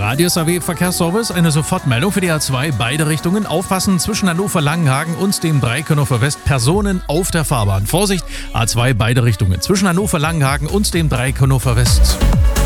Radius AW Verkehrsservice, eine Sofortmeldung für die A2, beide Richtungen. Aufpassen zwischen Hannover-Langenhagen und dem Dreieck Hannover West, Personen auf der Fahrbahn. Vorsicht, A2, beide Richtungen zwischen Hannover-Langenhagen und dem Dreieck Hannover West.